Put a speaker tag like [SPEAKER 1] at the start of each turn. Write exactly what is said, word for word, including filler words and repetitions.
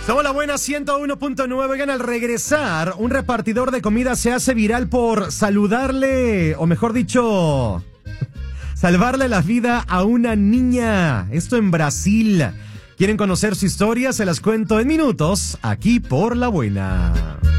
[SPEAKER 1] Somos la buena ciento uno punto nueve. Oigan, al regresar, un repartidor de comida se hace viral por saludarle, o mejor dicho, salvarle la vida a una niña. Esto en Brasil. ¿Quieren conocer su historia? Se las cuento en minutos, aquí por La Buena.